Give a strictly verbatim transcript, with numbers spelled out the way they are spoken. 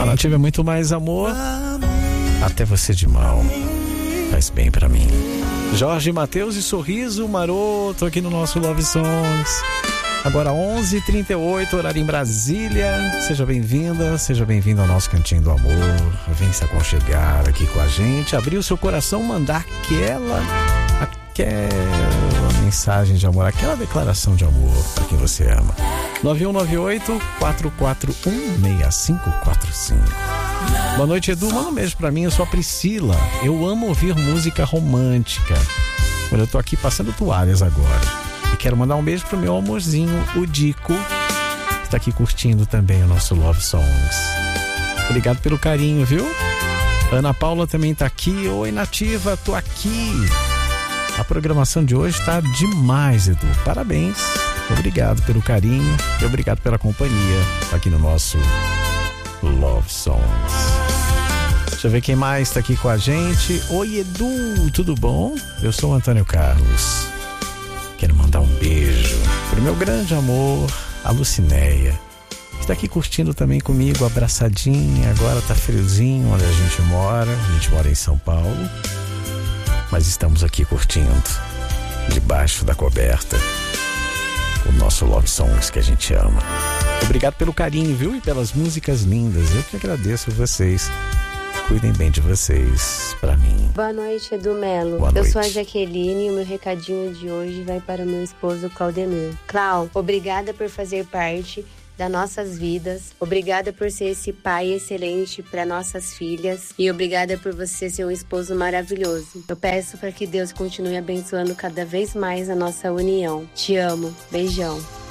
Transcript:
A Nativa é muito mais amor. Até você de mal faz bem pra mim. Jorge Mateus e Sorriso Maroto aqui no nosso Love Songs. Agora onze e trinta e oito, horário em Brasília. Seja bem-vinda, seja bem-vindo ao nosso Cantinho do Amor. Vem se aconchegar aqui com a gente, abrir o seu coração, mandar aquela, aquela mensagem de amor, aquela declaração de amor para quem você ama. nove um nove oito, quatro quatro um, seis cinco quatro cinco. Boa noite, Edu. Manda um beijo pra mim, eu sou a Priscila. Eu amo ouvir música romântica. Olha, eu tô aqui passando toalhas agora. E quero mandar um beijo pro meu amorzinho, o Dico, que tá aqui curtindo também o nosso Love Songs. Obrigado pelo carinho, viu? Ana Paula também tá aqui. Oi, Nativa, tô aqui. A programação de hoje tá demais, Edu. Parabéns. Obrigado pelo carinho e obrigado pela companhia aqui no nosso Love Songs. Deixa eu ver quem mais tá aqui com a gente. Oi, Edu, tudo bom? Eu sou o Antônio Carlos. Quero mandar um beijo pro meu grande amor, a Lucinéia, que está aqui curtindo também comigo, abraçadinha. Agora tá friozinho onde a gente mora. A gente mora em São Paulo, mas estamos aqui curtindo, debaixo da coberta, o nosso Love Songs que a gente ama. Obrigado pelo carinho, viu? E pelas músicas lindas. Eu que agradeço a vocês. Cuidem bem de vocês, pra mim. Boa noite, Edu Melo. Boa Eu noite. sou a Jaqueline e o meu recadinho de hoje vai para o meu esposo Claudemir. Clau, obrigada por fazer parte das nossas vidas. Obrigada por ser esse pai excelente para nossas filhas. E obrigada por você ser um esposo maravilhoso. Eu peço para que Deus continue abençoando cada vez mais a nossa união. Te amo. Beijão.